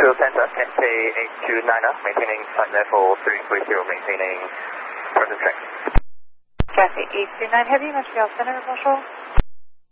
Montreal Center, MK829, maintaining flight level 330, maintaining present track. Cathay 829 Heavy, Montreal Center, bonjour.